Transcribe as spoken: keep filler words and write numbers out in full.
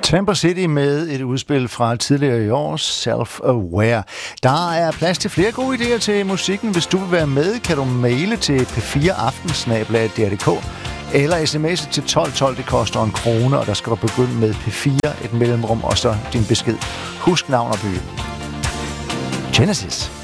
Tampa City med et udspil fra tidligere i år, Self-Aware. Der er plads til flere gode idéer til musikken. Hvis du vil være med, kan du maile til p fire aften snabel-a d r punktum d k eller sms'e til tolv tolv. Det koster en krone, og der skal du begynde med P fire, et mellemrum og så din besked. Husk navn og by. Genesis.